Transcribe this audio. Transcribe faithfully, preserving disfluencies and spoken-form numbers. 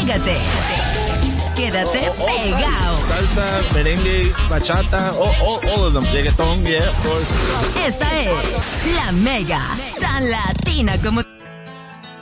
pégate. Quédate all, all pegado. Salsa, merengue, bachata, all, all, all of them. Reggaeton, yeah, of course. Esta es la Mega, tan latina como